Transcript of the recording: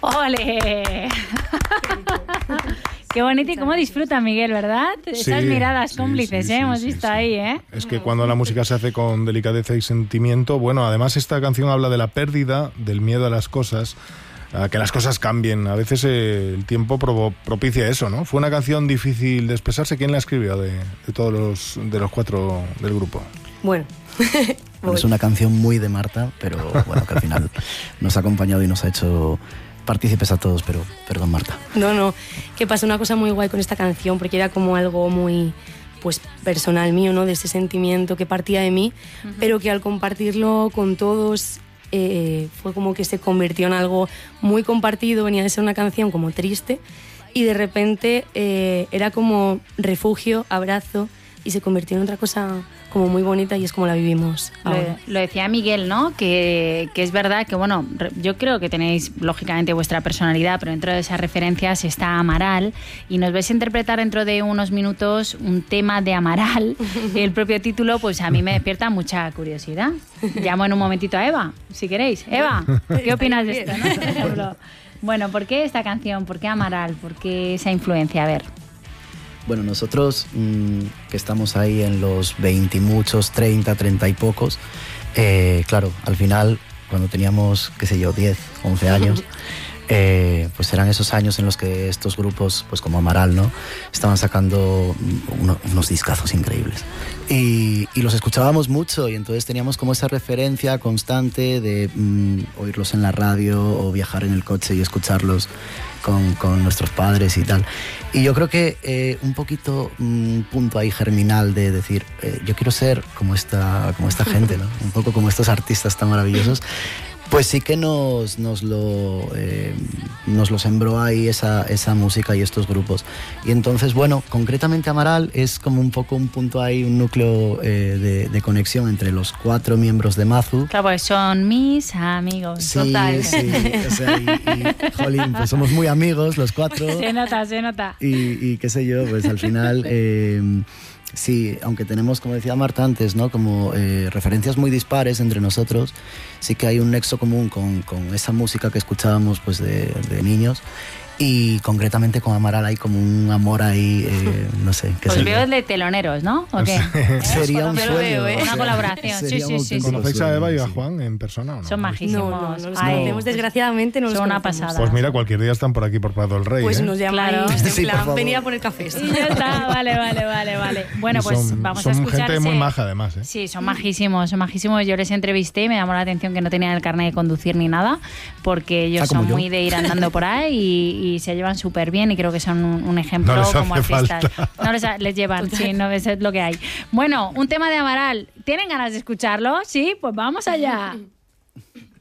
¡Ole! Qué bonito y cómo disfruta Miguel, ¿verdad? Esas miradas cómplices, hemos visto ahí, ¿eh? Es que cuando la música se hace con delicadeza y sentimiento, bueno, además esta canción habla de la pérdida, del miedo a las cosas, a que las cosas cambien. A veces el tiempo propicia eso, ¿no? Fue una canción difícil de expresarse. ¿Quién la escribió de todos los cuatro del grupo? Bueno, es una canción muy de Marta, pero bueno, que al final nos ha acompañado y nos ha hecho partícipes a todos, pero perdón, Marta. No, que pasó una cosa muy guay con esta canción, porque era como algo muy, pues, personal mío, ¿no? De ese sentimiento que partía de mí, pero que al compartirlo con todos fue como que se convirtió en algo muy compartido. Venía de ser una canción como triste y de repente era como refugio, abrazo, y se convirtió en otra cosa como muy bonita, y es como la vivimos ahora. Lo decía Miguel, ¿no? Que es verdad que, bueno, yo creo que tenéis lógicamente vuestra personalidad, pero dentro de esas referencias está Amaral, y nos vais a interpretar dentro de unos minutos un tema de Amaral. El propio título, pues a mí me despierta mucha curiosidad. Llamo en un momentito a Eva, si queréis. Eva, ¿qué opinas de esto, no? Por ejemplo. Bueno, ¿por qué esta canción? ¿Por qué Amaral? ¿Por qué esa influencia? A ver. Bueno, nosotros que estamos ahí en los 20 y muchos, 30 y pocos, claro, al final, cuando teníamos, qué sé yo, 10, 11 años, pues eran esos años en los que estos grupos, pues como Amaral, ¿no?, estaban sacando unos discazos increíbles. Y los escuchábamos mucho, y entonces teníamos como esa referencia constante de oírlos en la radio o viajar en el coche y escucharlos con nuestros padres y tal. Y yo creo que un poquito un punto ahí germinal de decir, yo quiero ser como esta gente, ¿no? Un poco como estos artistas tan maravillosos. Pues sí que nos lo sembró ahí esa música y estos grupos. Y entonces, bueno, concretamente Amaral es como un poco un punto ahí, un núcleo de conexión entre los 4 miembros de Mazu. Claro, pues son mis amigos. Sí, total. Sí, o sea, y jolín, pues somos muy amigos los 4. Se nota. Y qué sé yo, pues al final... sí, aunque tenemos, como decía Marta antes, ¿no?, como referencias muy dispares entre nosotros, sí que hay un nexo común con esa música que escuchábamos, pues de niños, y concretamente con Amaral hay como un amor ahí, no sé. Os veo de teloneros, ¿no? ¿O qué? Sería un sueño. Una colaboración, sí. ¿Conocéis a Eva y a Juan en persona o no? Son majísimos. No los conocemos, desgraciadamente no los son una conocemos. pasada. Pues mira, cualquier día están por aquí por Prado del Rey. Pues nos llaman, claro. Sí, venía por el café. Y ya está, vale. Bueno, pues vamos a escuchar. Son gente muy maja, además, ¿eh? Sí, son majísimos. Yo les entrevisté y me llamó la atención que no tenían el carnet de conducir ni nada, porque ellos son muy de ir andando por ahí y se llevan súper bien, y creo que son un ejemplo como artistas. No les llevan, sí, no es lo que hay. Bueno, un tema de Amaral. ¿Tienen ganas de escucharlo? Sí, pues vamos allá.